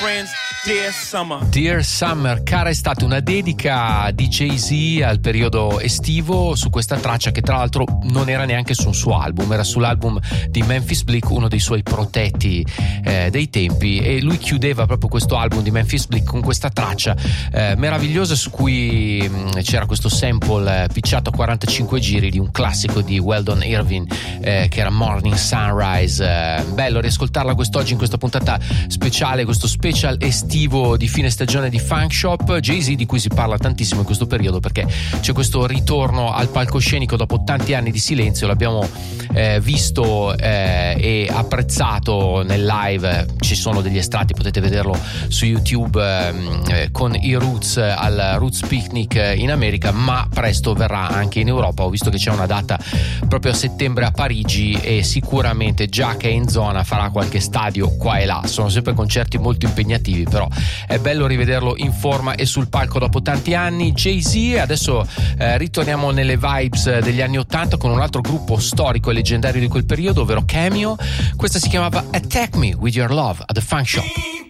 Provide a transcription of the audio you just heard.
friends, Dear Summer. Dear Summer, cara estate, una dedica di Jay-Z al periodo estivo su questa traccia che tra l'altro non era neanche su un suo album, era sull'album di Memphis Bleek, uno dei suoi protetti dei tempi, e lui chiudeva proprio questo album di Memphis Bleek con questa traccia meravigliosa su cui c'era questo sample pitchato a 45 giri di un classico di Weldon Irving che era Morning Sunrise. Bello riascoltarla quest'oggi in questa puntata speciale, questo special estivo di fine stagione di Funk Shop. Jay-Z, di cui si parla tantissimo in questo periodo perché c'è questo ritorno al palcoscenico dopo tanti anni di silenzio. L'abbiamo visto e apprezzato nel live, ci sono degli estratti, potete vederlo su YouTube, con i Roots al Roots Picnic in America, ma presto verrà anche in Europa. Ho visto che c'è una data proprio a settembre a Parigi e sicuramente già che è in zona farà qualche stadio qua e là. Sono sempre concerti molto impegnativi, però è bello rivederlo in forma e sul palco dopo tanti anni. Jay-Z. Adesso ritorniamo nelle vibes degli anni 80 con un altro gruppo storico e leggendario di quel periodo, ovvero Cameo. Questa si chiamava Attack Me With Your Love at the Funk Shop.